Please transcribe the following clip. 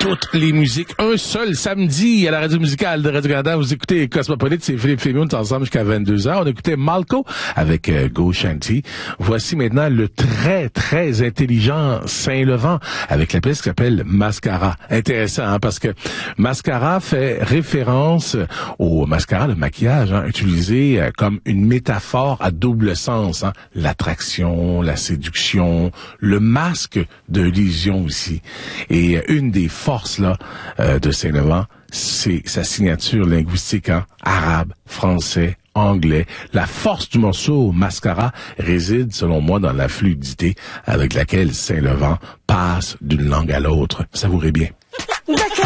toutes les musiques, un seul samedi à la radio musicale de Radio-Canada. Vous écoutez Cosmopolite, c'est Philippe Fémion, on est ensemble jusqu'à 22h. On écoutait Malco avec Go Shanty. Voici maintenant le très, très intelligent Saint-Levant avec la pièce qui s'appelle Mascara. Intéressant, hein, parce que Mascara fait référence au mascara, le maquillage, hein, utilisé comme une métaphore à double sens. Hein. L'attraction, la séduction, le masque de l'illusion aussi. Et une des forces là de Saint-Levant, c'est sa signature linguistique, hein, arabe, français, anglais. La force du morceau Mascara réside, selon moi, dans la fluidité avec laquelle Saint-Levant passe d'une langue à l'autre. Savourez bien.